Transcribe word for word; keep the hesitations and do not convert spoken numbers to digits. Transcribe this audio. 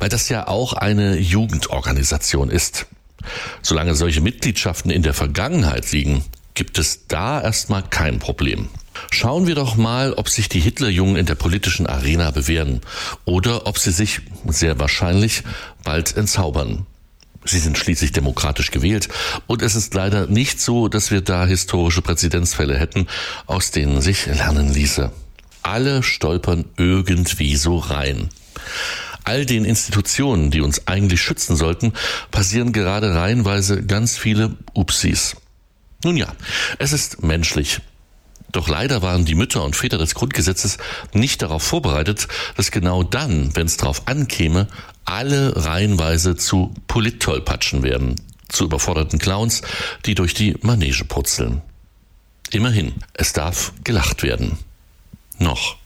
weil das ja auch eine Jugendorganisation ist. Solange solche Mitgliedschaften in der Vergangenheit liegen, gibt es da erstmal kein Problem. Schauen wir doch mal, ob sich die Hitlerjungen in der politischen Arena bewähren oder ob sie sich, sehr wahrscheinlich, bald entzaubern. Sie sind schließlich demokratisch gewählt und es ist leider nicht so, dass wir da historische Präzedenzfälle hätten, aus denen sich lernen ließe. Alle stolpern irgendwie so rein. All den Institutionen, die uns eigentlich schützen sollten, passieren gerade reihenweise ganz viele Upsis. Nun ja, es ist menschlich. Doch leider waren die Mütter und Väter des Grundgesetzes nicht darauf vorbereitet, dass genau dann, wenn es drauf ankäme, alle reihenweise zu Polit-Tollpatschen werden, zu überforderten Clowns, die durch die Manege purzeln. Immerhin, es darf gelacht werden. Noch.